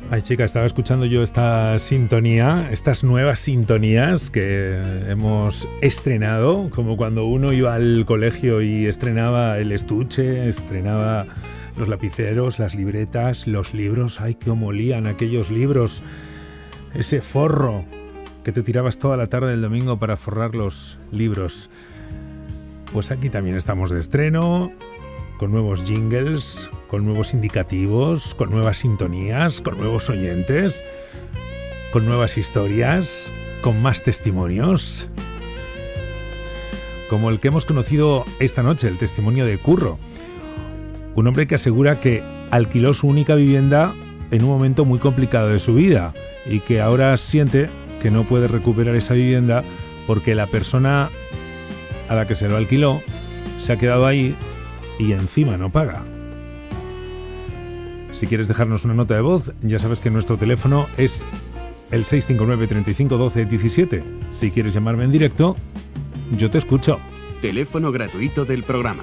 Ay, chica, estaba escuchando yo esta sintonía, estas nuevas sintonías que hemos estrenado, como cuando uno iba al colegio y estrenaba el estuche, estrenaba los lapiceros, las libretas, los libros. Ay, cómo olían aquellos libros, ese forro que te tirabas toda la tarde del domingo para forrar los libros. Pues aquí también estamos de estreno, con nuevos jingles, con nuevos indicativos, con nuevas sintonías, con nuevos oyentes, con nuevas historias, con más testimonios, como el que hemos conocido esta noche, el testimonio de Curro, un hombre que asegura que alquiló su única vivienda en un momento muy complicado de su vida y que ahora siente que no puede recuperar esa vivienda porque la persona a la que se lo alquiló se ha quedado ahí y encima no paga. Si quieres dejarnos una nota de voz, ya sabes que nuestro teléfono es el 659 35 12 17. Si quieres llamarme en directo, yo te escucho. Teléfono gratuito del programa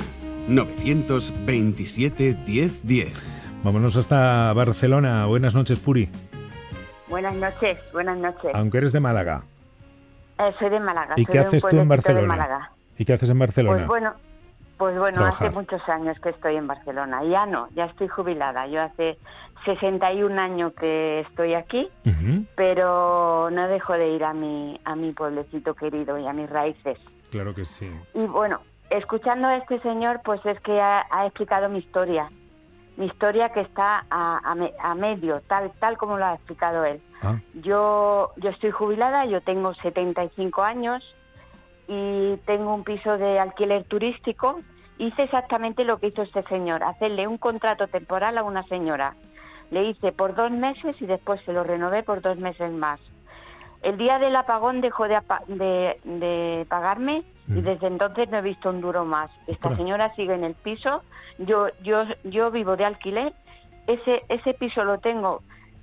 927 10 10. Vámonos hasta Barcelona. Buenas noches, Puri. Buenas noches, buenas noches. Aunque eres de Málaga. Soy de Málaga. ¿Y qué haces tú en Barcelona? De Málaga. ¿Y qué haces en Barcelona? Pues bueno, Trabajar. hace muchos años que estoy en Barcelona. Ya no, ya estoy jubilada. Yo hace 61 años que estoy aquí, pero no dejo de ir a mi pueblecito querido y a mis raíces. Claro que sí. Y bueno, escuchando a este señor, pues es que ha explicado mi historia que está a medio, tal como lo ha explicado él. Yo estoy jubilada, yo tengo 75 años y tengo un piso de alquiler turístico. Hice exactamente lo que hizo este señor, hacerle un contrato temporal a una señora. Le hice por 2 meses y después se lo renové por 2 meses más. El día del apagón dejó de pagarme y desde entonces no he visto un duro más. Esta señora sigue en el piso, yo vivo de alquiler. Ese piso lo tengo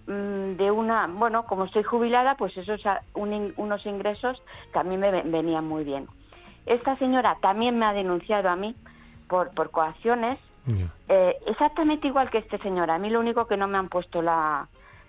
como estoy jubilada, pues esos unos ingresos que a mí me venían muy bien. Esta señora también me ha denunciado a mí por coacciones, exactamente igual que este señor. A mí lo único que no me han puesto no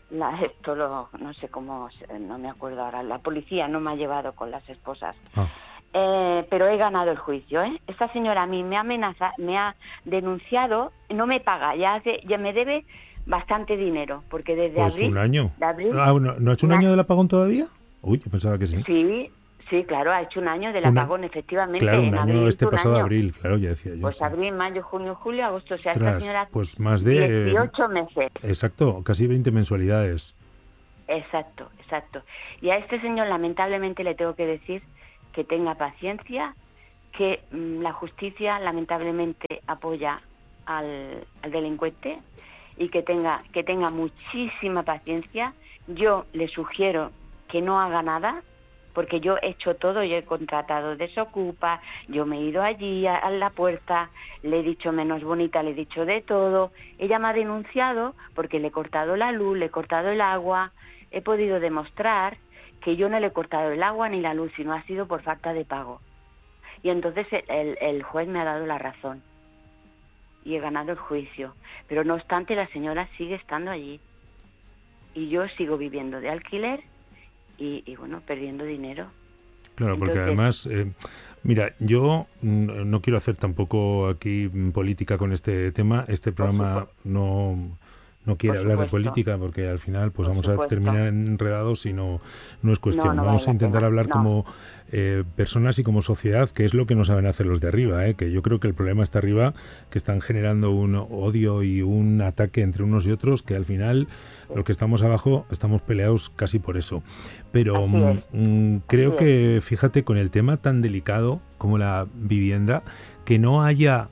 sé cómo, no me acuerdo ahora, la policía no me ha llevado con las esposas. Pero he ganado el juicio, ¿eh? Esta señora a mí me ha denunciado, no me paga, ya me debe bastante dinero, porque desde pues abril... un año. De abril, ¿No ha hecho un año del apagón todavía? Uy, yo pensaba que sí. Sí, claro, ha hecho un año del apagón, efectivamente. Claro, un en año abril, pasado abril, claro, ya decía yo. Pues sí. Abril, mayo, junio, julio, agosto, o sea, esta señora... Pues más de... 18 meses. Exacto, casi 20 mensualidades. Exacto. Y a este señor lamentablemente le tengo que decir que tenga paciencia, que la justicia lamentablemente apoya al delincuente y que tenga muchísima paciencia. Yo le sugiero que no haga nada, porque yo he hecho todo, yo he contratado desocupa, yo me he ido allí a la puerta, le he dicho menos bonita, le he dicho de todo. Ella me ha denunciado porque le he cortado la luz, le he cortado el agua. He podido demostrar que yo no le he cortado el agua ni la luz, sino ha sido por falta de pago. Y entonces el juez me ha dado la razón y he ganado el juicio. Pero no obstante, la señora sigue estando allí y yo sigo viviendo de alquiler y bueno, perdiendo dinero. Claro, porque además, mira, yo no quiero hacer tampoco aquí política con este tema. Este programa no quiere hablar de política porque al final pues vamos a terminar enredados y no es cuestión. Vamos a intentar hablar como personas y como sociedad, que es lo que no saben hacer los de arriba, que yo creo que el problema está arriba, que están generando un odio y un ataque entre unos y otros, que al final los que estamos abajo estamos peleados casi por eso. Pero creo que, fíjate, con el tema tan delicado como la vivienda, que no haya...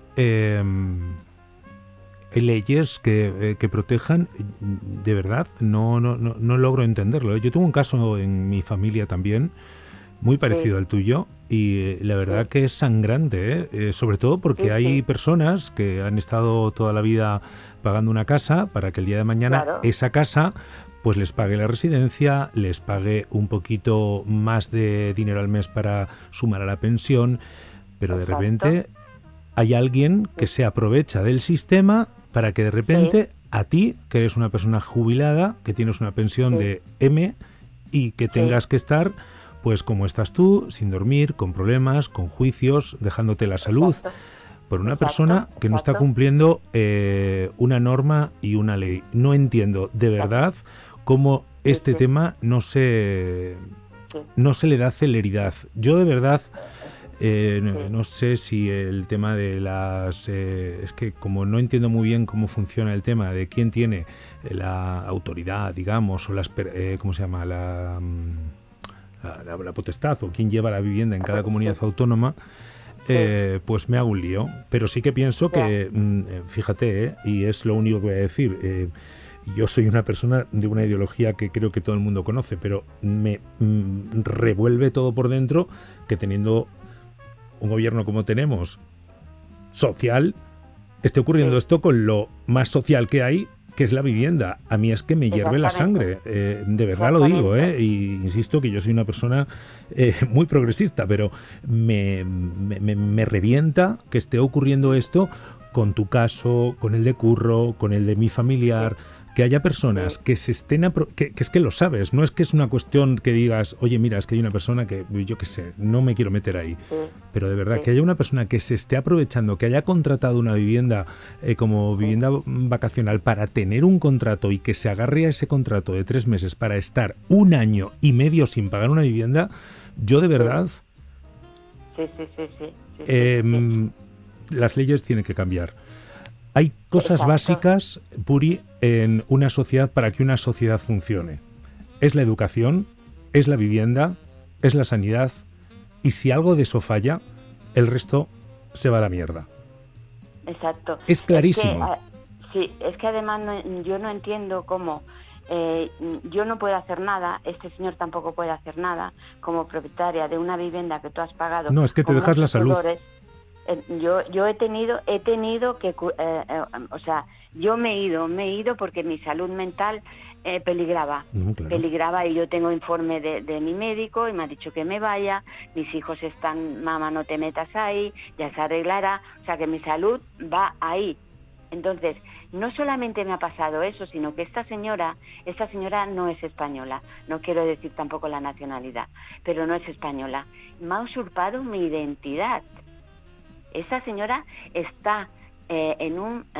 leyes que protejan, de verdad, no logro entenderlo. Yo tuve un caso en mi familia también, muy parecido al tuyo, y la verdad que es sangrante, sobre todo porque hay personas que han estado toda la vida pagando una casa para que el día de mañana esa casa pues les pague la residencia, les pague un poquito más de dinero al mes para sumar a la pensión, pero de repente hay alguien que se aprovecha del sistema para que de repente a ti, que eres una persona jubilada, que tienes una pensión de M y que tengas que estar, pues como estás tú, sin dormir, con problemas, con juicios, dejándote la salud, por una persona que no está cumpliendo una norma y una ley. No entiendo de verdad cómo este tema no se le da celeridad. Yo de verdad no sé si el tema de las... es que como no entiendo muy bien cómo funciona el tema de quién tiene la autoridad, digamos, o las... ¿cómo se llama? La potestad, o quién lleva la vivienda en cada comunidad autónoma, pues me hago un lío. Pero sí que pienso que, fíjate, y es lo único que voy a decir, yo soy una persona de una ideología que creo que todo el mundo conoce, pero me revuelve todo por dentro que teniendo un gobierno como tenemos, social, esté ocurriendo esto con lo más social que hay, que es la vivienda. A mí es que me hierve la sangre, de verdad lo digo, y insisto que yo soy una persona muy progresista, pero me revienta que esté ocurriendo esto con tu caso, con el de Curro, con el de mi familiar, que haya personas que se estén... que es que lo sabes, no es que es una cuestión que digas, oye, mira, es que hay una persona que, yo qué sé, no me quiero meter ahí. Pero de verdad, que haya una persona que se esté aprovechando, que haya contratado una vivienda como vivienda vacacional para tener un contrato y que se agarre a ese contrato de 3 meses para estar 1 año y medio sin pagar una vivienda, yo de verdad... Las leyes tienen que cambiar. Hay cosas básicas, Puri, en una sociedad para que una sociedad funcione. Es la educación, es la vivienda, es la sanidad, y si algo de eso falla, el resto se va a la mierda. Exacto. Es clarísimo. Es que además yo no entiendo cómo yo no puedo hacer nada, este señor tampoco puede hacer nada, como propietaria de una vivienda que tú has pagado. No, es que te dejas la salud. Yo he tenido que, o sea, yo me he ido porque mi salud mental peligraba, peligraba, y yo tengo informe de mi médico y me ha dicho que me vaya, mis hijos están, mamá, no te metas ahí, ya se arreglará, o sea que mi salud va ahí. Entonces, no solamente me ha pasado eso, sino que esta señora no es española, no quiero decir tampoco la nacionalidad, pero no es española, me ha usurpado mi identidad. Esa señora está en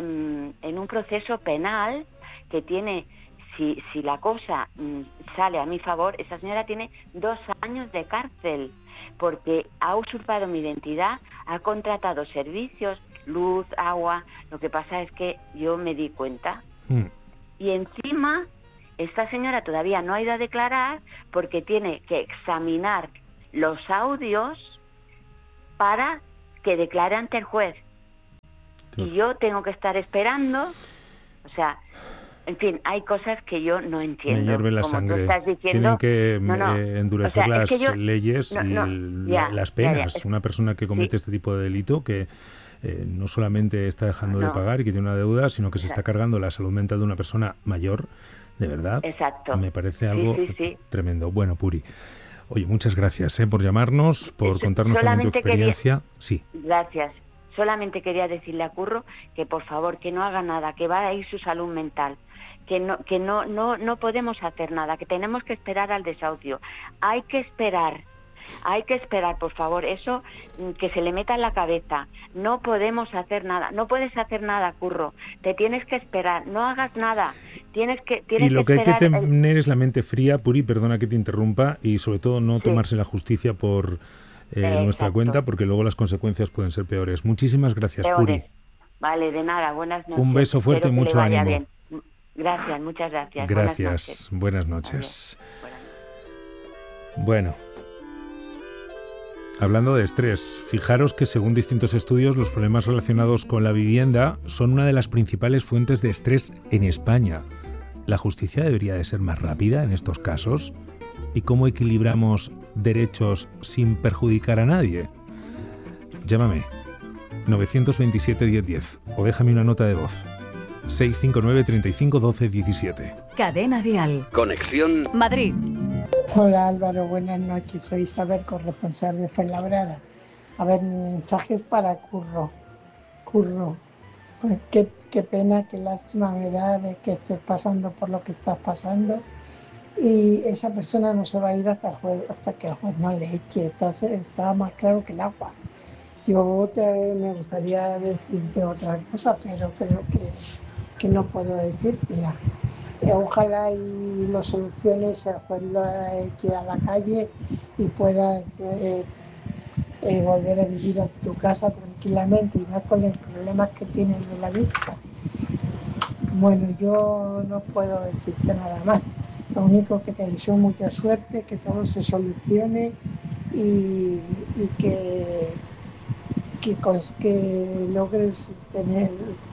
un proceso penal que tiene, si la cosa sale a mi favor, esa señora tiene 2 años de cárcel, porque ha usurpado mi identidad, ha contratado servicios, luz, agua. Lo que pasa es que yo me di cuenta. Y encima, esta señora todavía no ha ido a declarar porque tiene que examinar los audios para que declare ante el juez. Y yo tengo que estar esperando, o sea, en fin, hay cosas que yo no entiendo. Me hierve la sangre. Tienen que endurecer las leyes y las penas. Una persona que comete este tipo de delito, que no solamente está dejando de pagar y que tiene una deuda, sino que se está cargando la salud mental de una persona mayor, de verdad. Me parece algo tremendo. Bueno, Puri, oye, muchas gracias por llamarnos, por contarnos también tu experiencia. Gracias. Solamente quería decirle a Curro que por favor que no haga nada, que va a ir su salud mental, que no podemos hacer nada, que tenemos que esperar al desahucio. Hay que esperar, por favor, eso que se le meta en la cabeza. No podemos hacer nada, no puedes hacer nada, Curro. Te tienes que esperar, no hagas nada. Y lo que hay que tener es la mente fría, Puri, perdona que te interrumpa, y sobre todo no tomarse la justicia por nuestra cuenta, porque luego las consecuencias pueden ser peores. Muchísimas gracias, Puri. Vale, de nada, buenas noches. Un beso fuerte y mucho ánimo. Bien. Gracias, muchas gracias. Gracias, buenas noches. Bueno, hablando de estrés, fijaros que según distintos estudios, los problemas relacionados con la vivienda son una de las principales fuentes de estrés en España. ¿La justicia debería de ser más rápida en estos casos? ¿Y cómo equilibramos derechos sin perjudicar a nadie? Llámame 927 1010 o déjame una nota de voz 659 35 12 17. Cadena Dial. Conexión Madrid. Hola Álvaro, buenas noches. Soy Isabel, corresponsal de Fuenlabrada. A ver, mi mensaje es para Curro. Curro, Pues qué pena, qué lástima me da de que estés pasando por lo que estás pasando. Y esa persona no se va a ir hasta el juez, hasta que el juez no le eche. Está más claro que el agua. Me gustaría decirte otra cosa, pero creo que no puedo decírtela. Ojalá y lo soluciones, el juez lo eche a la calle y puedas volver a vivir a tu casa tranquilamente y no con los problemas que tienes de la vista. Bueno, yo no puedo decirte nada más. Lo único que te deseo mucha suerte, que todo se solucione y que logres tener,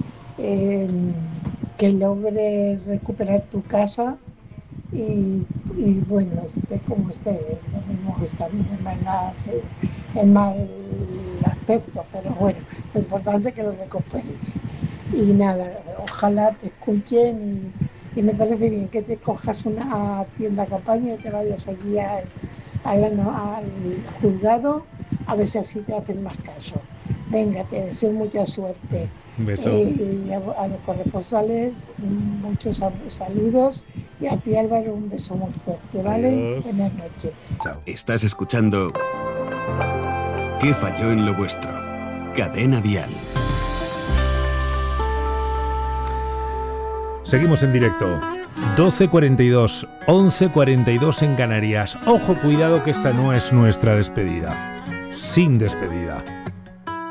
que logres recuperar tu casa y bueno, esté como esté, lo mismo que está bien, no hay nada en mal aspecto, pero bueno, lo importante es que lo recuperes. Y nada, ojalá te escuchen y me parece bien que te cojas una tienda campaña y te vayas allí al juzgado a ver si así te hacen más caso. Venga, te deseo mucha suerte. Un beso. Y a los corresponsales muchos saludos y a ti, Álvaro, un beso muy fuerte, ¿vale? Adiós. Buenas noches. Chao. Estás escuchando ¿Qué falló en lo vuestro? Cadena Dial. Seguimos en directo. 12:42, 11:42 en Canarias. Ojo, cuidado que esta no es nuestra despedida. Sin despedida.